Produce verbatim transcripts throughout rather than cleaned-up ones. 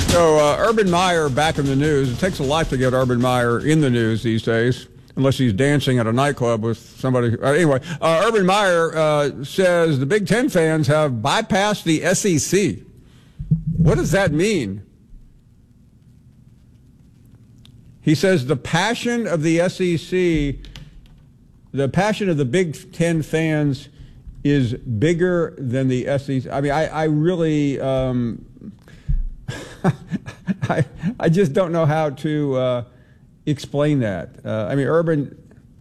So uh, Urban Meyer back in the news. It takes a lot to get Urban Meyer in the news these days, unless he's dancing at a nightclub with somebody. Uh, anyway, uh, Urban Meyer uh, says the Big Ten fans have bypassed the S E C. What does that mean? He says the passion of the S E C, the passion of the Big Ten fans is bigger than the S E C. I mean, I, I really... Um, I I just don't know how to uh, explain that. Uh, I mean, Urban.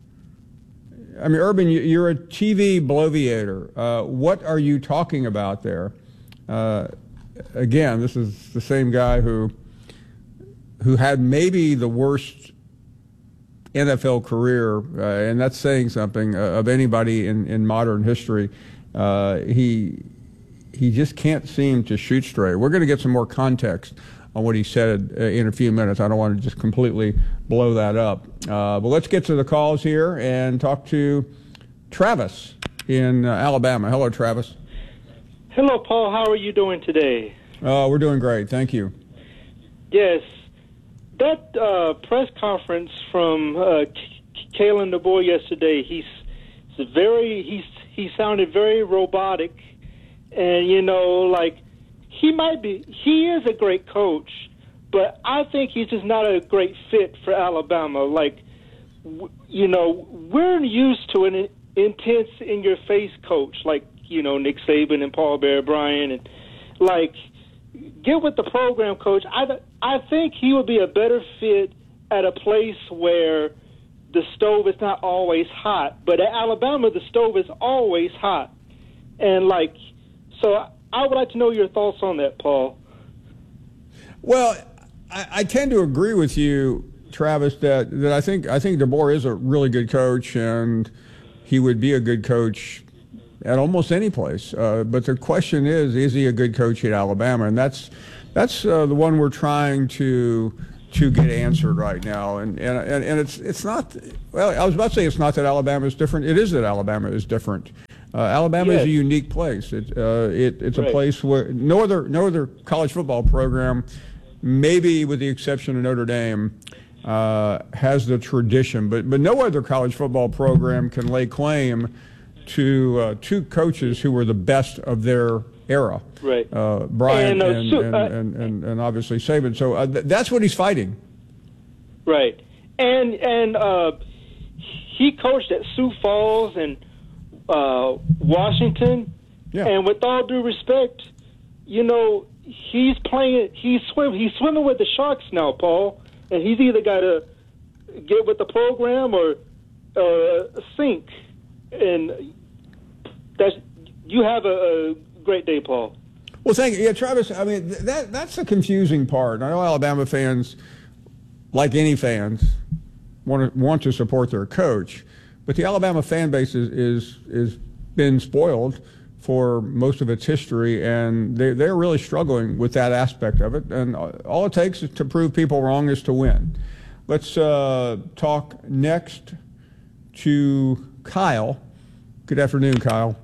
I mean, Urban, you're a T V bloviator. Uh, what are you talking about there? Uh, again, this is the same guy who who had maybe the worst N F L career, uh, and that's saying something, uh, of anybody in, in modern history. Uh, he. He just can't seem to shoot straight. We're going to get some more context on what he said uh, in a few minutes. I don't want to just completely blow that up. Uh, but let's get to the calls here and talk to Travis in uh, Alabama. Hello, Travis. Hello, Paul. How are you doing today? Uh, we're doing great. Thank you. Yes. That uh, press conference from uh, Kalen DeBoer yesterday, he's, he's very, he's, he sounded very robotic. And, you know, like, he might be, he is a great coach, but I think he's just not a great fit for Alabama. Like, w- you know, we're used to an intense, in-your-face coach, like, you know, Nick Saban and Paul Bear Bryant. And, like, get with the program, coach. I, I think he would be a better fit at a place where the stove is not always hot. But at Alabama, the stove is always hot. And, like, so I would like to know your thoughts on that, Paul. Well, I, I tend to agree with you, Travis, that, that I think I think DeBoer is a really good coach, and he would be a good coach at almost any place. Uh, but the question is, is he a good coach at Alabama? And that's that's uh, the one we're trying to to get answered right now. And and and it's it's not. Well, I was about to say it's not that Alabama is different. It is that Alabama is different. Uh, Alabama yes. is a unique place. It, uh, it, it's right. a place where no other no other college football program, maybe with the exception of Notre Dame, uh, has the tradition. But but no other college football program can lay claim to uh, two coaches who were the best of their era. Right. Uh, Bryant and, uh, and, so, uh, and, and, and, and obviously Saban. So uh, th- that's what he's fighting. Right. And and uh, he coached at Sioux Falls and Uh, Washington, yeah. And with all due respect, you know, he's playing, he's swim, he's swimming with the sharks now, Paul, and he's either got to get with the program or uh, sink. And that's, you have a, a great day, Paul. Well, thank you. Yeah, Travis, I mean, th- that that's the confusing part. I know Alabama fans, like any fans, want to, want to support their coach. But the Alabama fan base is, is is been spoiled for most of its history, and they they're really struggling with that aspect of it. And all it takes is to prove people wrong is to win. Let's uh, talk next to Kyle. Good afternoon, Kyle.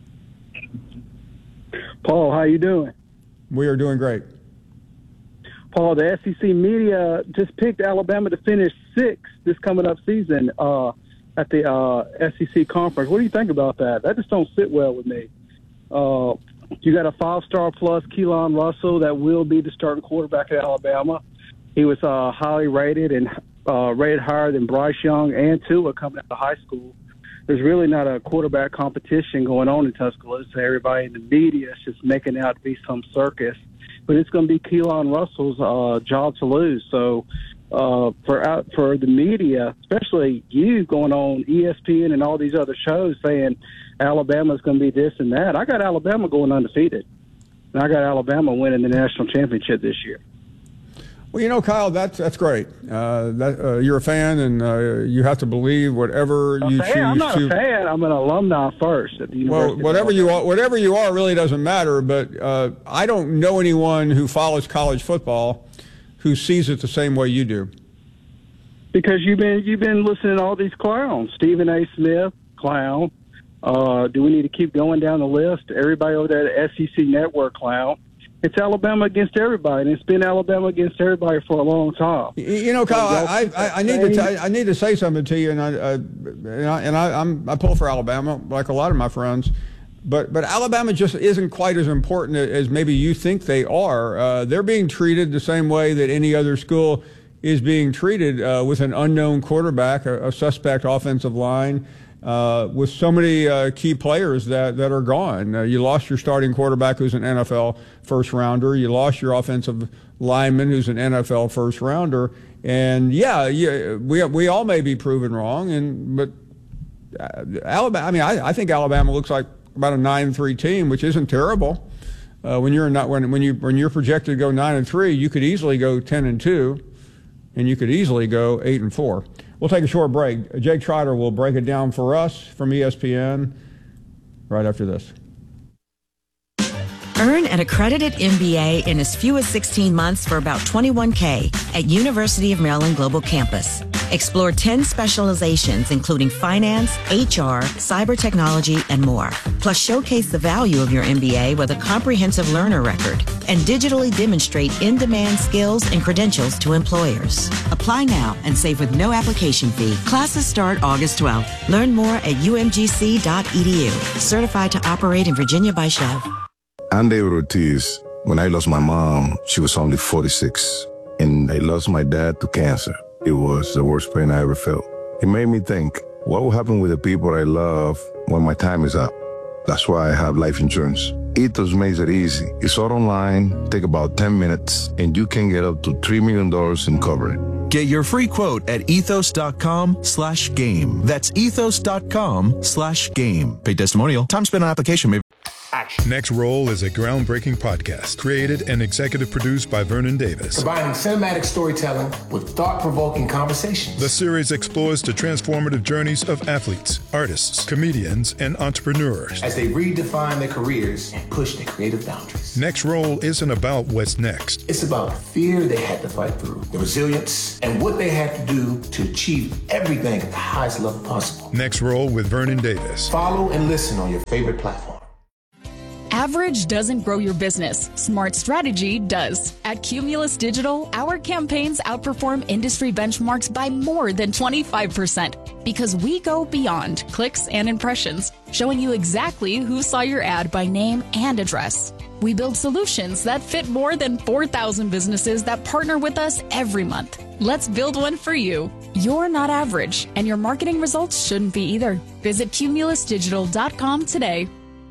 Paul, how you doing? We are doing great. Paul, the S E C media just picked Alabama to finish sixth this coming up season. Uh, at the uh, S E C conference. What do you think about that? That just don't sit well with me. Uh, you got a five-star plus Keelan Russell that will be the starting quarterback at Alabama. He was uh, highly rated and uh, rated higher than Bryce Young and Tua coming out of high school. There's really not a quarterback competition going on in Tuscaloosa. Everybody in the media is just making out to be some circus. But it's going to be Keelan Russell's uh, job to lose. So, Uh, for out for the media, especially you going on E S P N and all these other shows saying Alabama's going to be this and that. I got Alabama going undefeated, and I got Alabama winning the national championship this year. Well, you know, Kyle, that's that's great. Uh, that uh, you're a fan, and uh, you have to believe whatever a you fan? choose I'm not to. a fan. I'm an alumni first at the University. Well, whatever you are, whatever you are, really doesn't matter. But uh, I don't know anyone who follows college football who sees it the same way you do. Because you've been you've been listening to all these clowns. Stephen A. Smith, clown. Uh, do we need to keep going down the list? Everybody over there at the S E C Network, clown. It's Alabama against everybody, and it's been Alabama against everybody for a long time. You know, Kyle, I, I, I need to t- I need to say something to you, and I, uh, and, I, and I, I'm, I pull for Alabama like a lot of my friends, but but Alabama just isn't quite as important as maybe you think they are. Uh, they're being treated the same way that any other school is being treated, uh, with an unknown quarterback, a, a suspect offensive line. Uh, with so many uh, key players that, that are gone. Uh, you lost your starting quarterback, who's an N F L first rounder. You lost your offensive lineman, who's an N F L first rounder. And yeah, yeah, we we all may be proven wrong. And but uh, Alabama, I mean, I, I think Alabama looks like about a nine and three team, which isn't terrible. Uh, when you're not when when you when you're projected to go nine and three, you could easily go ten and two, and you could easily go eight and four. We'll take a short break. Jake Trotter will break it down for us from E S P N right after this. Earn an accredited M B A in as few as sixteen months for about twenty-one K at University of Maryland Global Campus. Explore ten specializations, including finance, H R, cyber technology, and more. Plus, showcase the value of your M B A with a comprehensive learner record and digitally demonstrate in-demand skills and credentials to employers. Apply now and save with no application fee. Classes start August twelfth. Learn more at U M G C dot E D U. Certified to operate in Virginia by Chev. I'm David Ortiz. When I lost my mom, she was only forty-six. And I lost my dad to cancer. It was the worst pain I ever felt. It made me think, what will happen with the people I love when my time is up? That's why I have life insurance. Ethos makes it easy. It's all online, take about ten minutes, and you can get up to three million dollars in coverage. Get your free quote at ethos.com slash game. That's ethos.com slash game. Paid testimonial. Time spent on application may Action. Next Roll is a groundbreaking podcast created and executive produced by Vernon Davis. Combining cinematic storytelling with thought-provoking conversations. The series explores the transformative journeys of athletes, artists, comedians, and entrepreneurs as they redefine their careers and push their creative boundaries. Next Roll isn't about what's next. It's about the fear they had to fight through, the resilience, and what they had to do to achieve everything at the highest level possible. Next Roll with Vernon Davis. Follow and listen on your favorite platform. Average doesn't grow your business. Smart strategy does. At Cumulus Digital, our campaigns outperform industry benchmarks by more than twenty-five percent because we go beyond clicks and impressions, showing you exactly who saw your ad by name and address. We build solutions that fit more than four thousand businesses that partner with us every month. Let's build one for you. You're not average, and your marketing results shouldn't be either. Visit cumulus digital dot com today.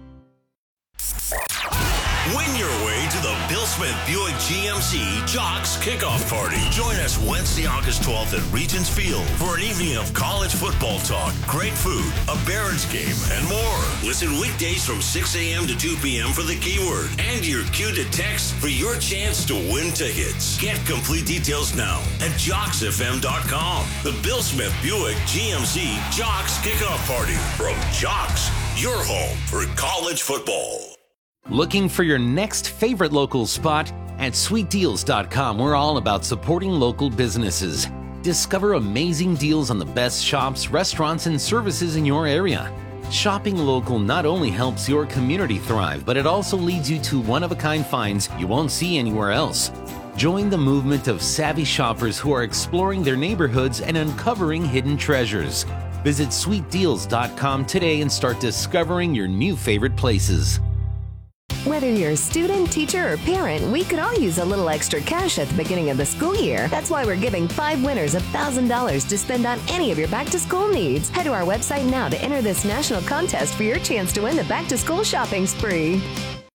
Win your way to the Bill Smith Buick G M C Jocks Kickoff Party. Join us Wednesday, August twelfth at Regents Field for an evening of college football talk, great food, a Barons game, and more. Listen weekdays from six a.m. to two p.m. for the keyword and your cue to text for your chance to win tickets. Get complete details now at jocks f m dot com. The Bill Smith Buick G M C Jocks Kickoff Party from Jocks, your home for college football. Looking for your next favorite local spot? At sweet deals dot com, we're all about supporting local businesses. Discover amazing deals on the best shops, restaurants, and services in your area. Shopping local not only helps your community thrive, but it also leads you to one-of-a-kind finds you won't see anywhere else. Join the movement of savvy shoppers who are exploring their neighborhoods and uncovering hidden treasures. Visit sweet deals dot com today and start discovering your new favorite places. Whether you're a student, teacher, or parent, we could all use a little extra cash at the beginning of the school year. That's why we're giving five winners one thousand dollars to spend on any of your back-to-school needs. Head to our website now to enter this national contest for your chance to win the back-to-school shopping spree.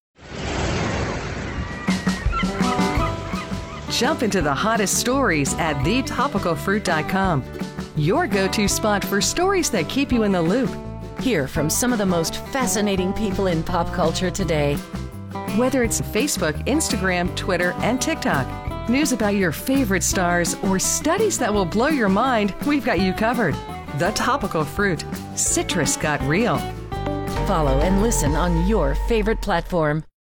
Jump into the hottest stories at the topical fruit dot com. Your go-to spot for stories that keep you in the loop. Hear from some of the most fascinating people in pop culture today. Whether it's Facebook, Instagram, Twitter, and TikTok, news about your favorite stars, or studies that will blow your mind, we've got you covered. The Topical Fruit. Citrus got real. Follow and listen on your favorite platform.